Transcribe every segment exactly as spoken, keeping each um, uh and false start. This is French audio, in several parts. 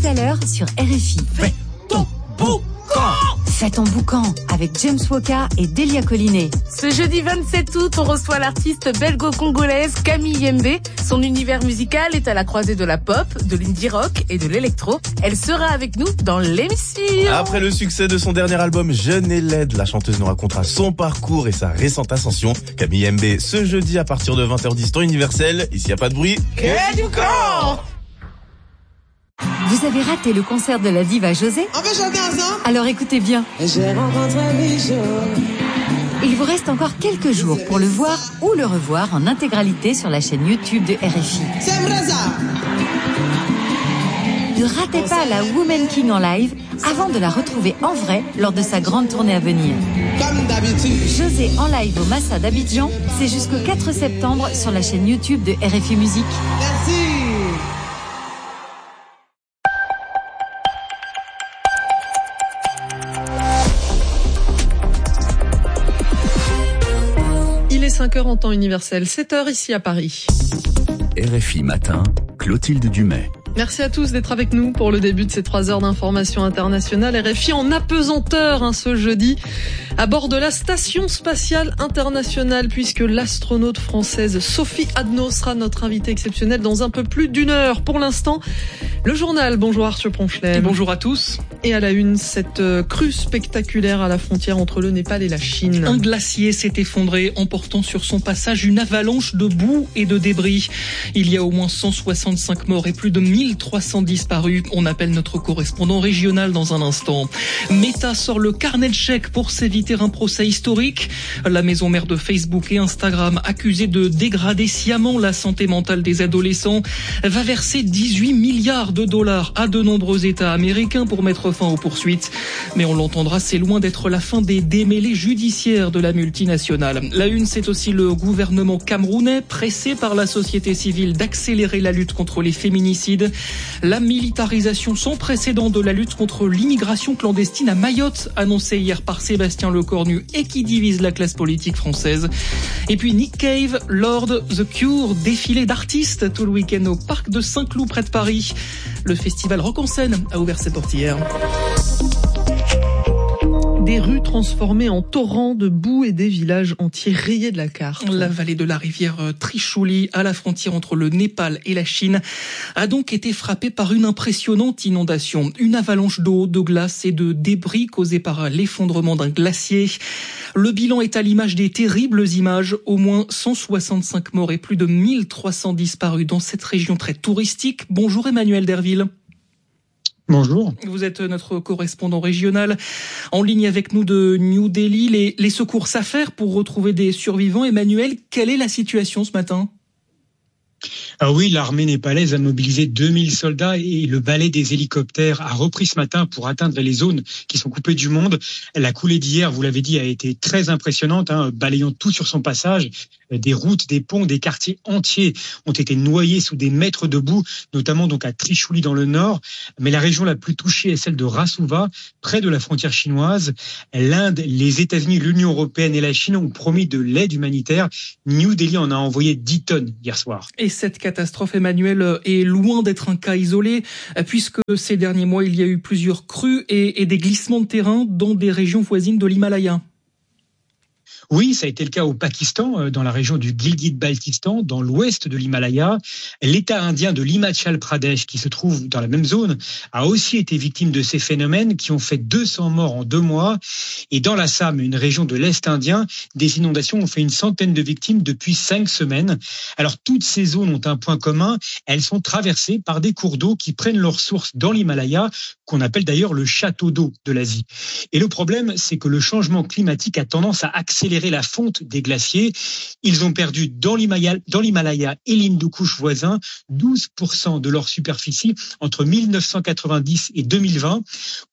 tout à l'heure sur R F I. Fais ton boucan. Fais ton boucan avec James Woka et Delia Collinet. Ce jeudi vingt-sept août, on reçoit l'artiste belgo-congolaise Camille Yembe. Son univers musical est à la croisée de la pop, de l'indie rock et de l'électro. Elle sera avec nous dans l'émission. Après le succès de son dernier album Jeune et laide, la chanteuse nous racontera son parcours et sa récente ascension. Camille Yembe, ce jeudi à partir de vingt heures dix temps universel. Ici y a pas de bruit. Que du corps. Vous avez raté le concert de la diva José ? On peut chanter ensemble ? Alors écoutez bien. J'ai rencontré Michel. Il vous reste encore quelques jours pour le voir ou le revoir en intégralité sur la chaîne YouTube de R F I. C'est vrai ça ? Ne ratez pas la Woman King en live avant de la retrouver en vrai lors de sa grande tournée à venir. Comme d'habitude. José en live au Massa d'Abidjan, c'est jusqu'au quatre septembre sur la chaîne YouTube de R F I Musique. Merci. Il est cinq heures en temps universel, sept heures ici à Paris. R F I Matin, Clotilde Dumais. Merci à tous d'être avec nous pour le début de ces trois heures d'information internationale. R F I en apesanteur hein, ce jeudi à bord de la Station Spatiale Internationale puisque l'astronaute française Sophie Adno sera notre invitée exceptionnelle dans un peu plus d'une heure. Pour l'instant, le journal. Bonjour Arthur Ponchelet. Bonjour à tous. Et à la une, cette crue spectaculaire à la frontière entre le Népal et la Chine. Un glacier s'est effondré, emportant sur son passage une avalanche de boue et de débris. Il y a au moins cent soixante-cinq morts et plus de mille trois cents disparus. On appelle notre correspondant régional dans un instant. Meta sort le carnet de chèques pour s'éviter un procès historique. La maison mère de Facebook et Instagram, accusée de dégrader sciemment la santé mentale des adolescents, va verser dix-huit milliards de dollars à de nombreux États américains pour mettre fin aux poursuites. Mais on l'entendra, c'est loin d'être la fin des démêlés judiciaires de la multinationale. La une, c'est aussi le gouvernement camerounais, pressé par la société civile d'accélérer la lutte contre les féminicides. La militarisation sans précédent de la lutte contre l'immigration clandestine à Mayotte, annoncée hier par Sébastien Lecornu et qui divise la classe politique française. Et puis Nick Cave, Lord, The Cure, défilé d'artistes tout le week-end au parc de Saint-Cloud près de Paris. Le festival Rock en Seine a ouvert ses portes hier. Des rues transformées en torrents de boue et des villages entiers rayés de la carte. La vallée de la rivière Trishuli, à la frontière entre le Népal et la Chine, a donc été frappée par une impressionnante inondation. Une avalanche d'eau, de glace et de débris causés par l'effondrement d'un glacier. Le bilan est à l'image des terribles images. Au moins cent soixante-cinq morts et plus de mille trois cents disparus dans cette région très touristique. Bonjour Emmanuel Derville. Bonjour. Vous êtes notre correspondant régional en ligne avec nous de New Delhi. Les, les secours s'affairent pour retrouver des survivants. Emmanuel, quelle est la situation ce matin ? Ah oui, l'armée népalaise a mobilisé deux mille soldats et le balai des hélicoptères a repris ce matin pour atteindre les zones qui sont coupées du monde. La coulée d'hier, vous l'avez dit, a été très impressionnante, hein, balayant tout sur son passage. Des routes, des ponts, des quartiers entiers ont été noyés sous des mètres de boue, notamment donc à Trishuli dans le nord. Mais la région la plus touchée est celle de Rasuva, près de la frontière chinoise. L'Inde, les États-Unis, l'Union européenne et la Chine ont promis de l'aide humanitaire. New Delhi en a envoyé dix tonnes hier soir. Et cette catastrophe, Emmanuel, est loin d'être un cas isolé, puisque ces derniers mois, il y a eu plusieurs crues et, et des glissements de terrain dans des régions voisines de l'Himalaya. Oui, ça a été le cas au Pakistan, dans la région du Gilgit-Baltistan, dans l'ouest de l'Himalaya. L'État indien de l'Himachal Pradesh, qui se trouve dans la même zone, a aussi été victime de ces phénomènes qui ont fait deux cents morts en deux mois. Et dans l'Assam, une région de l'Est indien, des inondations ont fait une centaine de victimes depuis cinq semaines. Alors, toutes ces zones ont un point commun. Elles sont traversées par des cours d'eau qui prennent leur source dans l'Himalaya, qu'on appelle d'ailleurs le château d'eau de l'Asie. Et le problème, c'est que le changement climatique a tendance à accélérer la fonte des glaciers. Ils ont perdu dans l'Himalaya, dans l'Himalaya et l'Hindu-Kush voisin douze pour cent de leur superficie entre mille neuf cent quatre-vingt-dix et deux mille vingt.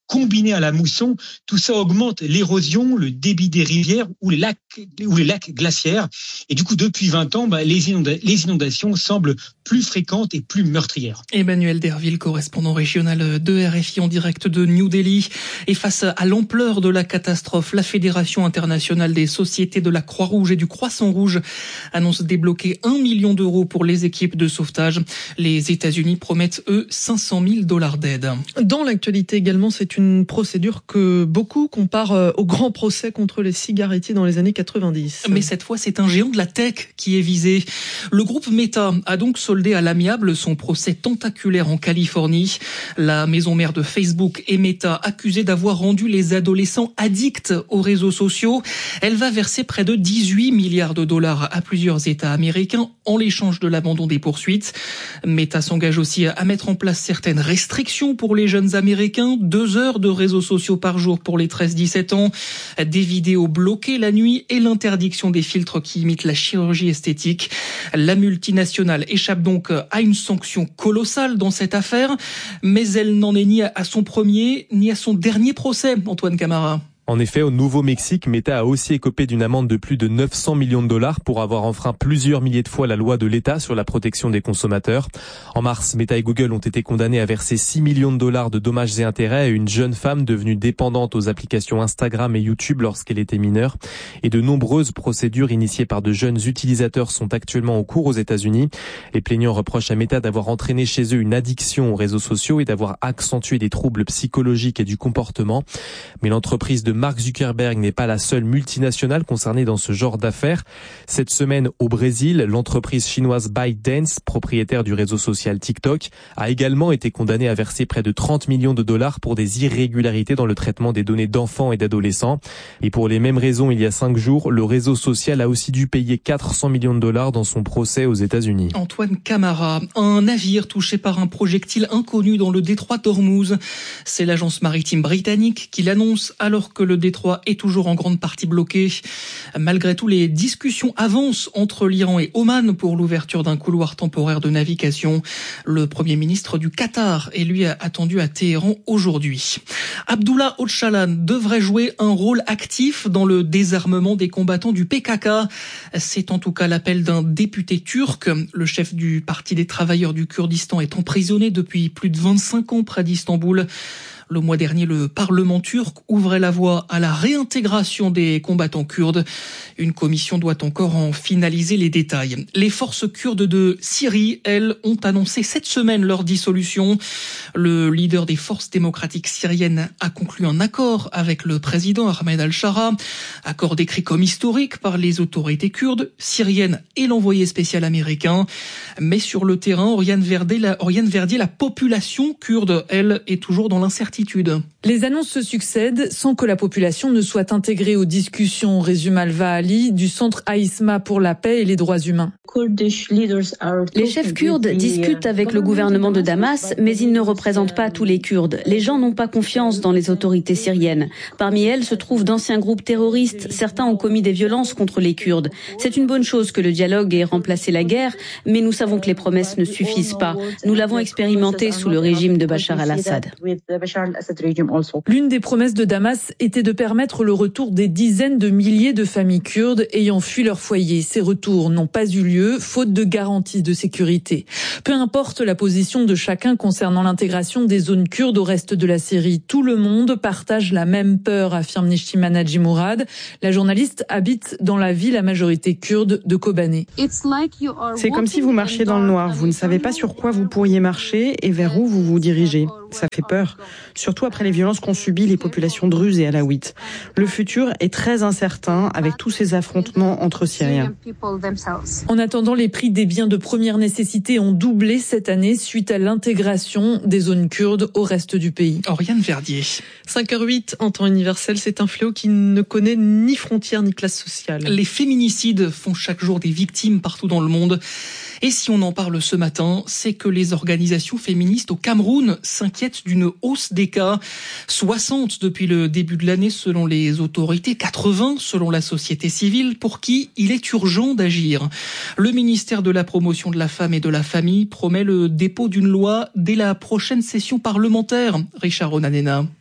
combiné à la mousson, tout ça augmente l'érosion, le débit des rivières ou les lacs, ou les lacs glaciaires. Et du coup, depuis vingt ans, bah, les, inonda- les inondations semblent plus fréquentes et plus meurtrières. Emmanuel Derville, correspondant régional de R F I en direct de New Delhi. Et face à l'ampleur de la catastrophe, la Fédération internationale des sociétés de la Croix-Rouge et du Croissant-Rouge annonce débloquer un million d'euros pour les équipes de sauvetage. Les États-Unis promettent, eux, cinq cent mille dollars d'aide. Dans l'actualité également, c'est une procédure que beaucoup comparent au grand procès contre les cigarettiers dans les années quatre-vingt-dix. Mais cette fois, c'est un géant de la tech qui est visé. Le groupe Meta a donc soldé à l'amiable son procès tentaculaire en Californie. La maison mère de Facebook et Meta, accusée d'avoir rendu les adolescents addicts aux réseaux sociaux, elle va verser près de dix-huit milliards de dollars à plusieurs États américains en l'échange de l'abandon des poursuites. Meta s'engage aussi à mettre en place certaines restrictions pour les jeunes américains, deux heures de réseaux sociaux par jour pour les treize dix-sept ans, des vidéos bloquées la nuit et l'interdiction des filtres qui imitent la chirurgie esthétique. La multinationale échappe donc à une sanction colossale dans cette affaire, mais elle n'en est ni à son premier ni à son dernier procès, Antoine Camara. En effet, au Nouveau-Mexique, Meta a aussi écopé d'une amende de plus de neuf cents millions de dollars pour avoir enfreint plusieurs milliers de fois la loi de l'État sur la protection des consommateurs. En mars, Meta et Google ont été condamnés à verser six millions de dollars de dommages et intérêts à une jeune femme devenue dépendante aux applications Instagram et YouTube lorsqu'elle était mineure. Et de nombreuses procédures initiées par de jeunes utilisateurs sont actuellement en cours aux États-Unis. Les plaignants reprochent à Meta d'avoir entraîné chez eux une addiction aux réseaux sociaux et d'avoir accentué des troubles psychologiques et du comportement. Mais l'entreprise de Mark Zuckerberg n'est pas la seule multinationale concernée dans ce genre d'affaires. Cette semaine, au Brésil, l'entreprise chinoise ByteDance, propriétaire du réseau social TikTok, a également été condamnée à verser près de trente millions de dollars pour des irrégularités dans le traitement des données d'enfants et d'adolescents. Et pour les mêmes raisons, il y a cinq jours, le réseau social a aussi dû payer quatre cents millions de dollars dans son procès aux États-Unis. Antoine Camara, un navire touché par un projectile inconnu dans le détroit d'Ormuz. C'est l'agence maritime britannique qui l'annonce alors que le détroit est toujours en grande partie bloqué. Malgré tout, les discussions avancent entre l'Iran et Oman pour l'ouverture d'un couloir temporaire de navigation. Le Premier ministre du Qatar est lui attendu à Téhéran aujourd'hui. Abdullah Öcalan devrait jouer un rôle actif dans le désarmement des combattants du P K K. C'est en tout cas l'appel d'un député turc. Le chef du Parti des travailleurs du Kurdistan est emprisonné depuis plus de vingt-cinq ans près d'Istanbul. Le mois dernier, le Parlement turc ouvrait la voie à la réintégration des combattants kurdes. Une commission doit encore en finaliser les détails. Les forces kurdes de Syrie, elles, ont annoncé cette semaine leur dissolution. Le leader des forces démocratiques syriennes a conclu un accord avec le président Ahmed al-Shara, accord décrit comme historique par les autorités kurdes, syriennes et l'envoyé spécial américain. Mais sur le terrain, Oriane Verdier, la, Oriane Verdier, la population kurde, elle, est toujours dans l'incertitude. Les annonces se succèdent sans que la population ne soit intégrée aux discussions, résume Alva Ali du centre Aïsma pour la paix et les droits humains. Les chefs kurdes discutent avec le gouvernement de Damas, mais ils ne représentent pas tous les Kurdes. Les gens n'ont pas confiance dans les autorités syriennes. Parmi elles se trouvent d'anciens groupes terroristes. Certains ont commis des violences contre les Kurdes. C'est une bonne chose que le dialogue ait remplacé la guerre, mais nous savons que les promesses ne suffisent pas. Nous l'avons expérimenté sous le régime de Bachar al-Assad. L'une des promesses de Damas était de permettre le retour des dizaines de milliers de familles kurdes ayant fui leur foyer. Ces retours n'ont pas eu lieu, faute de garanties de sécurité. Peu importe la position de chacun concernant l'intégration des zones kurdes au reste de la Syrie, tout le monde partage la même peur, affirme Nishtiman Haji Mourad. La journaliste habite dans la ville à majorité kurde de Kobané. C'est comme si vous marchiez dans le noir. Vous ne savez pas sur quoi vous pourriez marcher et vers où vous vous dirigez. Ça fait peur, surtout après les violences qu'ont subies les populations druzes et alaouites. Le futur est très incertain avec tous ces affrontements entre Syriens. En attendant, les prix des biens de première nécessité ont doublé cette année suite à l'intégration des zones kurdes au reste du pays. Oriane Verdier. cinq heures huit en temps universel, c'est un fléau qui ne connaît ni frontières ni classe sociale. Les féminicides font chaque jour des victimes partout dans le monde. Et si on en parle ce matin, c'est que les organisations féministes au Cameroun s'inquiètent d'une hausse des cas. soixante depuis le début de l'année selon les autorités, quatre-vingts selon la société civile, pour qui il est urgent d'agir. Le ministère de la Promotion de la Femme et de la Famille promet le dépôt d'une loi dès la prochaine session parlementaire. Richard Onanena.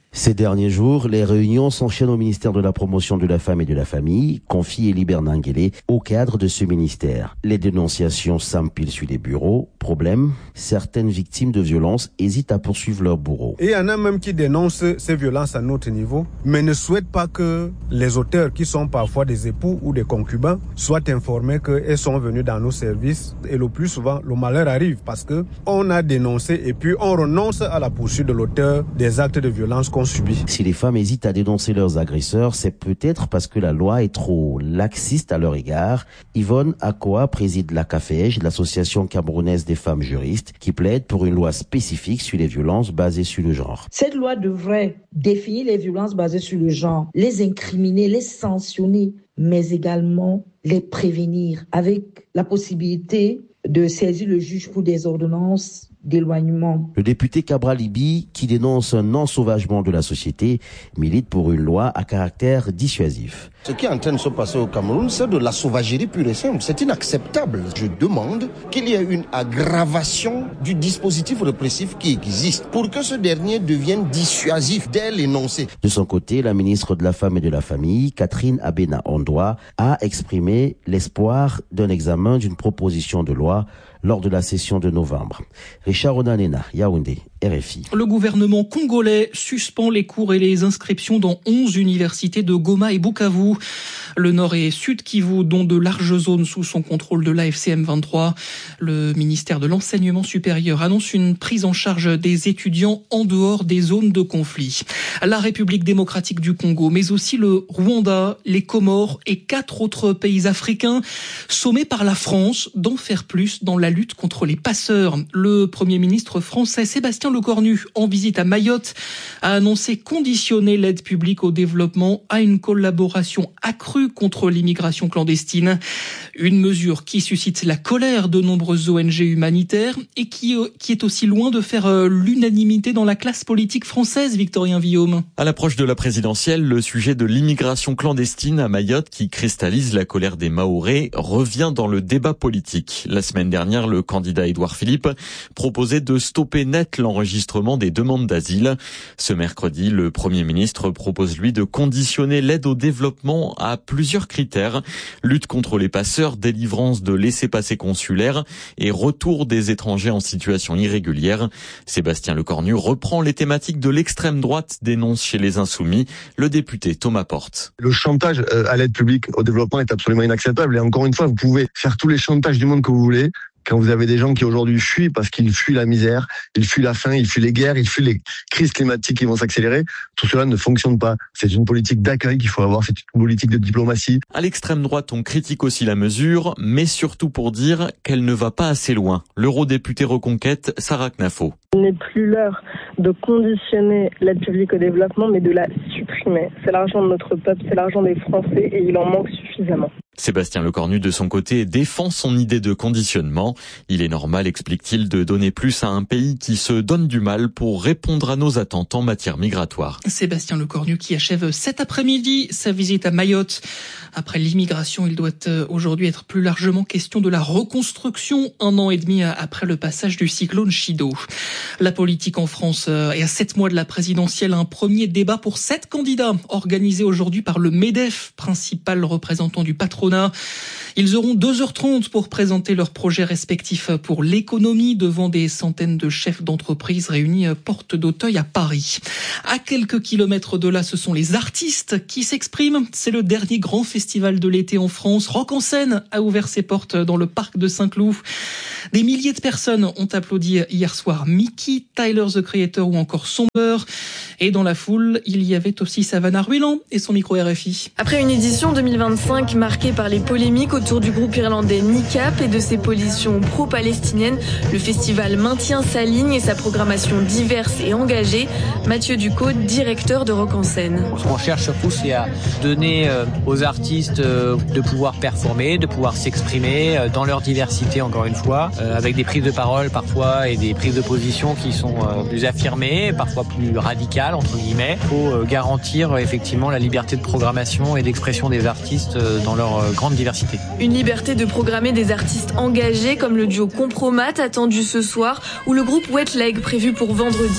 Ces derniers jours, les réunions s'enchaînent au ministère de la Promotion de la Femme et de la Famille, confie Elie Bernangélé au cadre de ce ministère. Les dénonciations s'empilent sur les bureaux. Problème, certaines victimes de violences hésitent à poursuivre leur bourreau. Et il y en a même qui dénoncent ces violences à notre niveau, mais ne souhaitent pas que les auteurs, qui sont parfois des époux ou des concubins, soient informés qu'elles sont venues dans nos services. Et le plus souvent, le malheur arrive parce que on a dénoncé et puis on renonce à la poursuite de l'auteur des actes de violence qu'on subit. Si les femmes hésitent à dénoncer leurs agresseurs, c'est peut-être parce que la loi est trop laxiste à leur égard. Yvonne Akoa préside la C A F E J, l'association camerounaise des femmes juristes, qui plaide pour une loi spécifique sur les violences basées sur le genre. Cette loi devrait définir les violences basées sur le genre, les incriminer, les sanctionner, mais également les prévenir avec la possibilité de saisir le juge pour des ordonnances d'éloignement. Le député Cabral Libi, qui dénonce un ensauvagement de la société, milite pour une loi à caractère dissuasif. Ce qui est en train de se passer au Cameroun, c'est de la sauvagerie pure et simple. C'est inacceptable. Je demande qu'il y ait une aggravation du dispositif répressif qui existe pour que ce dernier devienne dissuasif dès l'énoncé. De son côté, la ministre de la Femme et de la Famille, Catherine Abena-Ondoa, a exprimé l'espoir d'un examen d'une proposition de loi lors de la session de novembre. Richard Onanena, Yaoundé, R F I. Le gouvernement congolais suspend les cours et les inscriptions dans onze universités de Goma et Bukavu. Le Nord et Sud Kivu, dont de larges zones sous son contrôle de l'A F C M vingt-trois. Le ministère de l'Enseignement supérieur annonce une prise en charge des étudiants en dehors des zones de conflit. La République démocratique du Congo, mais aussi le Rwanda, les Comores et quatre autres pays africains, sommés par la France d'en faire plus dans la lutte contre les passeurs. Le Premier ministre français Sébastien Lecornu, en visite à Mayotte, a annoncé conditionner l'aide publique au développement à une collaboration accrue contre l'immigration clandestine. Une mesure qui suscite la colère de nombreuses O N G humanitaires et qui, qui est aussi loin de faire l'unanimité dans la classe politique française, Victorien Villaume. À l'approche de la présidentielle, le sujet de l'immigration clandestine à Mayotte, qui cristallise la colère des Mahorais, revient dans le débat politique. La semaine dernière, le candidat Édouard Philippe proposait de stopper net l'enregistrement des demandes d'asile. Ce mercredi, le Premier ministre propose lui de conditionner l'aide au développement à plusieurs critères. Lutte contre les passeurs, délivrance de laissez-passer consulaires et retour des étrangers en situation irrégulière. Sébastien Lecornu reprend les thématiques de l'extrême droite, dénonce chez les Insoumis le député Thomas Porte. Le chantage à l'aide publique au développement est absolument inacceptable et encore une fois, vous pouvez faire tous les chantages du monde que vous voulez. Quand vous avez des gens qui aujourd'hui fuient parce qu'ils fuient la misère, ils fuient la faim, ils fuient les guerres, ils fuient les crises climatiques qui vont s'accélérer, tout cela ne fonctionne pas. C'est une politique d'accueil qu'il faut avoir, c'est une politique de diplomatie. À l'extrême droite, on critique aussi la mesure, mais surtout pour dire qu'elle ne va pas assez loin. L'eurodéputée Reconquête, Sarah Knafo. Il n'est plus l'heure de conditionner l'aide publique au développement, mais de la supprimer. C'est l'argent de notre peuple, c'est l'argent des Français et il en manque suffisamment. Sébastien Lecornu, de son côté, défend son idée de conditionnement. Il est normal, explique-t-il, de donner plus à un pays qui se donne du mal pour répondre à nos attentes en matière migratoire. Sébastien Lecornu qui achève cet après-midi sa visite à Mayotte. Après l'immigration, il doit aujourd'hui être plus largement question de la reconstruction, un an et demi après le passage du cyclone Chido. La politique en France est à sept mois de la présidentielle. Un premier débat pour sept candidats organisé aujourd'hui par le MEDEF, principal représentant du patronat. Ils auront deux heures trente pour présenter leurs projets respectifs pour l'économie devant des centaines de chefs d'entreprise réunis porte d'Auteuil à Paris. À quelques kilomètres de là, ce sont les artistes qui s'expriment. C'est le dernier grand festival de l'été en France. Rock en scène a ouvert ses portes dans le parc de Saint-Cloud. Des milliers de personnes ont applaudi hier soir Mickey, Tyler the Creator ou encore Somber. Et dans la foule, il y avait aussi Savannah Ruiland et son micro R F I. Après une édition deux mille vingt-cinq marquée par les polémiques autour du groupe irlandais NICAP et de ses positions pro-palestiniennes, le festival maintient sa ligne et sa programmation diverse et engagée. Mathieu Ducot, directeur de Rock en scène. Ce qu'on cherche surtout, c'est à donner aux artistes de pouvoir performer, de pouvoir s'exprimer dans leur diversité, encore une fois, avec des prises de parole parfois et des prises de position qui sont plus affirmées, parfois plus radicales, entre guillemets. Il faut garantir effectivement la liberté de programmation et d'expression des artistes dans leur grande diversité. Une liberté de programmer des artistes engagés comme le duo Compromat attendu ce soir ou le groupe Wet Leg prévu pour vendredi.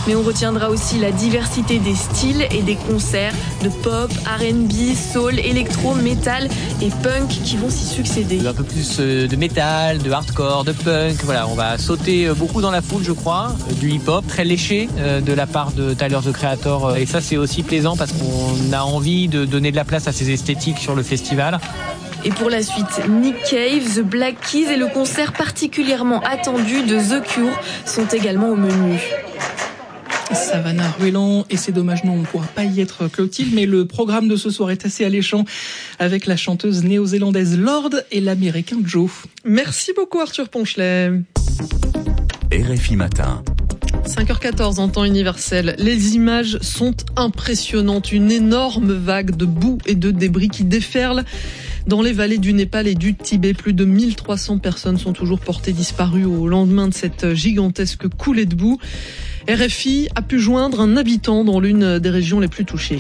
Mais on retiendra aussi la diversité des styles et des concerts de pop, R and B, soul, électro, métal et punk qui vont s'y succéder. Un peu plus de métal, de hardcore, de punk. Voilà, on va sauter beaucoup dans la foule, je crois. Du hip-hop très léché de la part de Tyler, the Creator. Et ça, c'est aussi plaisant parce qu'on a envie de donner de la place à ces esthétiques sur le festival. Et pour la suite, Nick Cave, The Black Keys et le concert particulièrement attendu de The Cure sont également au menu. Savannah Rueland, et c'est dommage, non, on ne pourra pas y être, Clotilde, mais le programme de ce soir est assez alléchant avec la chanteuse néo-zélandaise Lorde et l'américain Joe. Merci beaucoup Arthur Ponchelet. R F I Matin. cinq heures quatorze en temps universel. Les images sont impressionnantes. Une énorme vague de boue et de débris qui déferle dans les vallées du Népal et du Tibet. Plus de mille trois cents personnes sont toujours portées disparues au lendemain de cette gigantesque coulée de boue. R F I a pu joindre un habitant dans l'une des régions les plus touchées.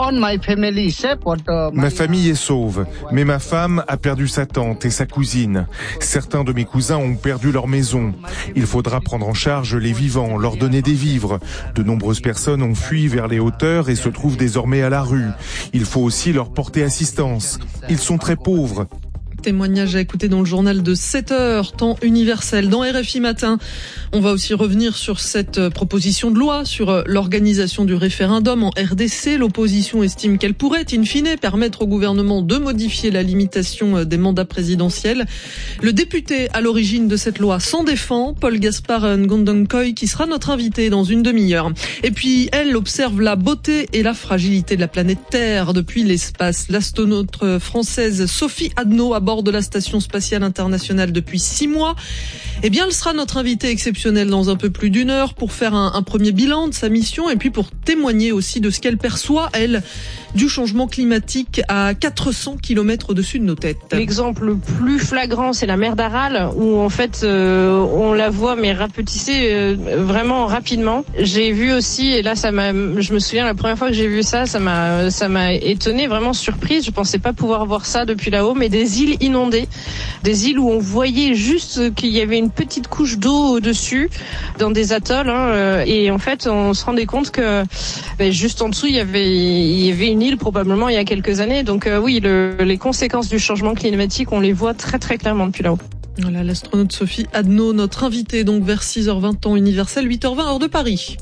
Ma famille est sauve, mais ma femme a perdu sa tante et sa cousine. Certains de mes cousins ont perdu leur maison. Il faudra prendre en charge les vivants, leur donner des vivres. De nombreuses personnes ont fui vers les hauteurs et se trouvent désormais à la rue. Il faut aussi leur porter assistance. Ils sont très pauvres. Témoignage à écouter dans le journal de sept heures, temps universel. Dans R F I Matin, on va aussi revenir sur cette proposition de loi sur l'organisation du référendum en R D C. L'opposition estime qu'elle pourrait, in fine, permettre au gouvernement de modifier la limitation des mandats présidentiels. Le député à l'origine de cette loi s'en défend, Paul Gaspard Ngondonkoy, qui sera notre invité dans une demi-heure. Et puis, elle observe la beauté et la fragilité de la planète Terre depuis l'espace. L'astronaute française Sophie Adno aborde de la Station Spatiale Internationale depuis six mois. Eh bien, elle sera notre invitée exceptionnelle dans un peu plus d'une heure pour faire un, un premier bilan de sa mission et puis pour témoigner aussi de ce qu'elle perçoit, elle, du changement climatique à quatre cents kilomètres au-dessus de nos têtes. L'exemple le plus flagrant, c'est la mer d'Aral, où en fait, euh, on la voit mais rapetissée euh, vraiment rapidement. J'ai vu aussi, et là, ça m'a, je me souviens la première fois que j'ai vu ça, ça m'a, ça m'a étonnée, vraiment surprise. Je pensais pas pouvoir voir ça depuis là-haut, mais des îles inondées, des îles où on voyait juste qu'il y avait une petite couche d'eau au-dessus, dans des atolls, hein, et en fait, on se rendait compte que ben, juste en dessous, il y avait, il y avait une île probablement il y a quelques années. Donc euh, oui, le, les conséquences du changement climatique, on les voit très très clairement depuis là-haut. Voilà, l'astronaute Sophie Adno, notre invitée donc vers six heures vingt temps universel, huit heures vingt heure de Paris.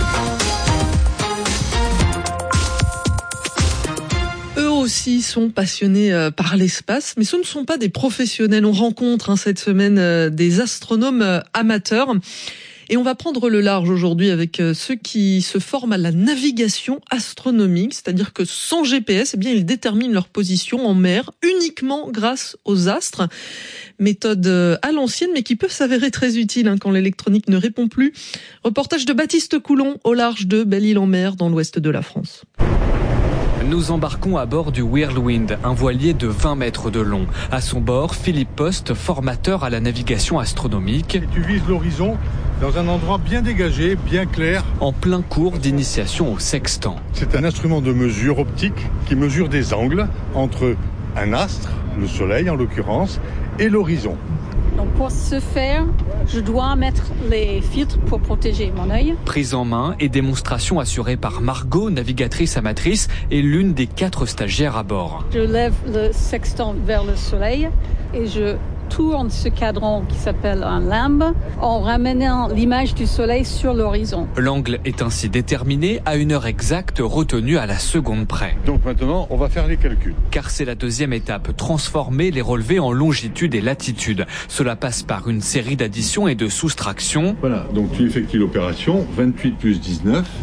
Eux aussi sont passionnés par l'espace, mais ce ne sont pas des professionnels. On rencontre hein, cette semaine des astronomes amateurs. Et on va prendre le large aujourd'hui avec ceux qui se forment à la navigation astronomique, c'est-à-dire que sans G P S, eh bien, ils déterminent leur position en mer uniquement grâce aux astres. Méthode à l'ancienne, mais qui peut s'avérer très utile hein, quand l'électronique ne répond plus. Reportage de Baptiste Coulon au large de Belle-Île-en-Mer dans l'ouest de la France. Nous embarquons à bord du Whirlwind, un voilier de vingt mètres de long. À son bord, Philippe Post, formateur à la navigation astronomique. Et tu vises l'horizon dans un endroit bien dégagé, bien clair. En plein cours d'initiation au sextant. C'est un instrument de mesure optique qui mesure des angles entre un astre, le soleil en l'occurrence, et l'horizon. Donc pour ce faire, je dois mettre les filtres pour protéger mon œil. Prise en main et démonstration assurée par Margot, navigatrice amatrice et l'une des quatre stagiaires à bord. Je lève le sextant vers le soleil et je tourne ce cadran qui s'appelle un lambe en ramenant l'image du soleil sur l'horizon. L'angle est ainsi déterminé à une heure exacte retenue à la seconde près. Donc maintenant, on va faire les calculs. Car c'est la deuxième étape, transformer les relevés en longitude et latitude. Cela passe par une série d'additions et de soustractions. Voilà, donc tu effectues l'opération, vingt-huit plus dix-neuf.